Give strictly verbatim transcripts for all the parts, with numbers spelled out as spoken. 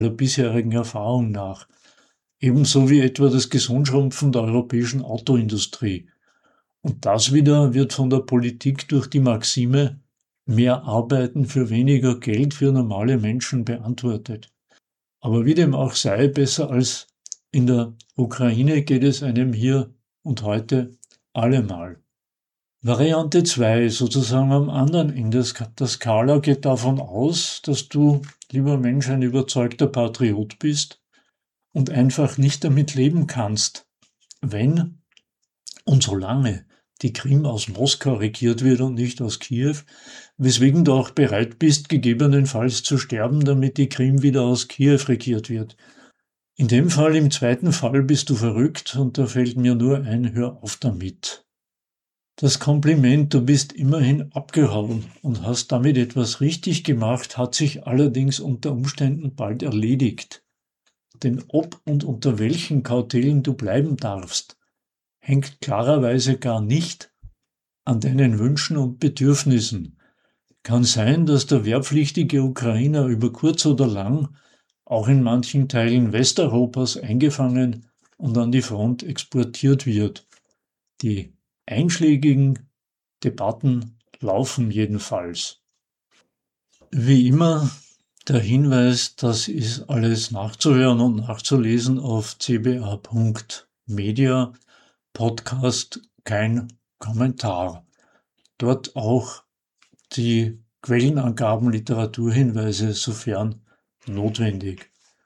der bisherigen Erfahrung nach. Ebenso wie etwa das Gesundschrumpfen der europäischen Autoindustrie. Und das wieder wird von der Politik durch die Maxime mehr Arbeiten für weniger Geld für normale Menschen beantwortet. Aber wie dem auch sei, besser als in der Ukraine geht es einem hier und heute allemal. Variante zwei, sozusagen am anderen Ende der Skala, geht davon aus, dass du, lieber Mensch, ein überzeugter Patriot bist und einfach nicht damit leben kannst, wenn und solange die Krim aus Moskau regiert wird und nicht aus Kiew, weswegen du auch bereit bist, gegebenenfalls zu sterben, damit die Krim wieder aus Kiew regiert wird. In dem Fall, im zweiten Fall, bist du verrückt und da fällt mir nur ein, hör auf damit. Das Kompliment, du bist immerhin abgehauen und hast damit etwas richtig gemacht, hat sich allerdings unter Umständen bald erledigt. Denn ob und unter welchen Kautelen du bleiben darfst, hängt klarerweise gar nicht an deinen Wünschen und Bedürfnissen. Kann sein, dass der wehrpflichtige Ukrainer über kurz oder lang auch in manchen Teilen Westeuropas eingefangen und an die Front exportiert wird. Die einschlägigen Debatten laufen jedenfalls. Wie immer der Hinweis, das ist alles nachzuhören und nachzulesen auf c b a punkt media, Podcast, kein Kommentar. Dort auch die Quellenangaben, Literaturhinweise, sofern notwendig.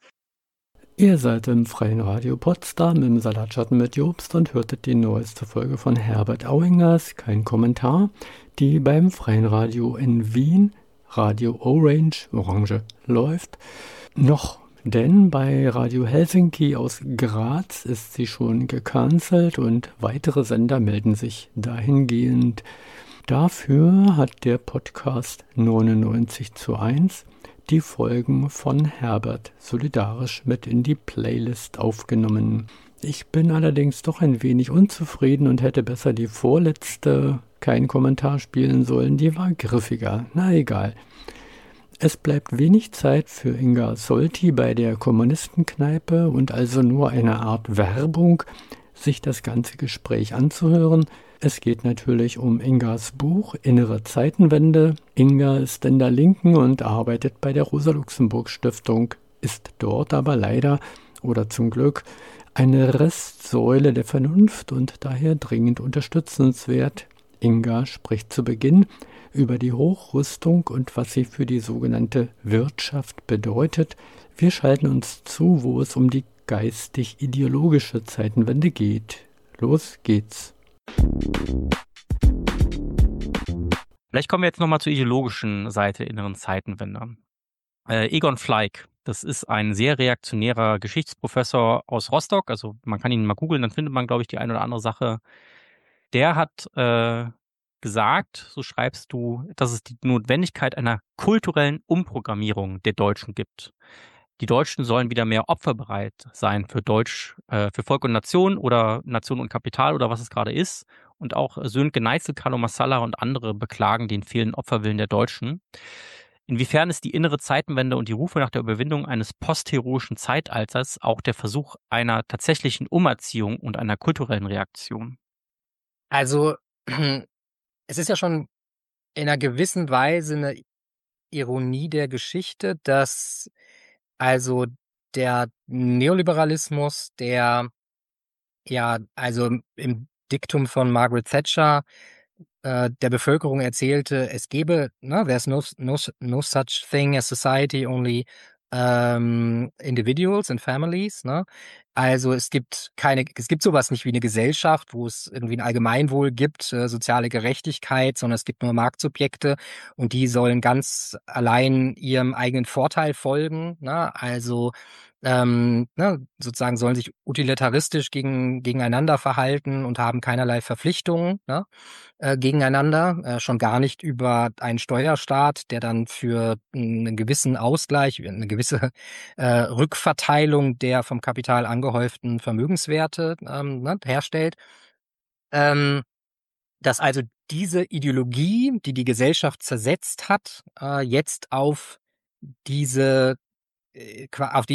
Ihr seid im Freien Radio Potsdam im Salatschatten mit Jobst und hörtet die neueste Folge von Herbert Auingers, kein Kommentar, die beim Freien Radio in Wien, Radio Orange, Orange, läuft. Noch, denn bei Radio Helsinki aus Graz ist sie schon gecancelt und weitere Sender melden sich dahingehend. Dafür hat der Podcast neunundneunzig zu eins die Folgen von Herbert solidarisch mit in die Playlist aufgenommen. Ich bin allerdings doch ein wenig unzufrieden und hätte besser die vorletzte kein Kommentar spielen sollen, die war griffiger. Na egal. Es bleibt wenig Zeit für Inga Solti bei der Kommunistenkneipe und also nur eine Art Werbung, sich das ganze Gespräch anzuhören. Es geht natürlich um Ingas Buch Innere Zeitenwende. Inga ist in der Linken und arbeitet bei der Rosa-Luxemburg-Stiftung, ist dort aber leider oder zum Glück eine Restsäule der Vernunft und daher dringend unterstützenswert. Inga spricht zu Beginn über die Hochrüstung und was sie für die sogenannte Wirtschaft bedeutet. Wir schalten uns zu, wo es um die geistig-ideologische Zeitenwende geht. Los geht's. Vielleicht kommen wir jetzt nochmal zur ideologischen Seite der inneren Zeitenwende. Äh, Egon Fleig, das ist ein sehr reaktionärer Geschichtsprofessor aus Rostock, also man kann ihn mal googeln, dann findet man, glaube ich, die eine oder andere Sache. Der hat äh, gesagt, so schreibst du, dass es die Notwendigkeit einer kulturellen Umprogrammierung der Deutschen gibt. Die Deutschen sollen wieder mehr opferbereit sein für Deutsch, äh, für Volk und Nation oder Nation und Kapital oder was es gerade ist. Und auch Sönke Neitzel, Carlo Massala und andere beklagen den fehlenden Opferwillen der Deutschen. Inwiefern ist die innere Zeitenwende und die Rufe nach der Überwindung eines postheroischen Zeitalters auch der Versuch einer tatsächlichen Umerziehung und einer kulturellen Reaktion? Also, es ist ja schon in einer gewissen Weise eine Ironie der Geschichte, dass also der Neoliberalismus, der ja, also im Diktum von Margaret Thatcher äh, der Bevölkerung erzählte, es gebe, ne, there's no, no, no such thing as society, only ähm, individuals and families, ne? Also es gibt keine, es gibt sowas nicht wie eine Gesellschaft, wo es irgendwie ein Allgemeinwohl gibt, äh, soziale Gerechtigkeit, sondern es gibt nur Marktsubjekte und die sollen ganz allein ihrem eigenen Vorteil folgen, ne? Also ähm, ne, sozusagen sollen sich utilitaristisch gegen, gegeneinander verhalten und haben keinerlei Verpflichtungen, ne, äh, gegeneinander, äh, schon gar nicht über einen Steuerstaat, der dann für einen gewissen Ausgleich, eine gewisse äh, Rückverteilung der vom Kapital angehäuften Vermögenswerte ähm, ne, herstellt. Ähm, dass also diese Ideologie, die die Gesellschaft zersetzt hat, äh, jetzt auf diese äh, qua auf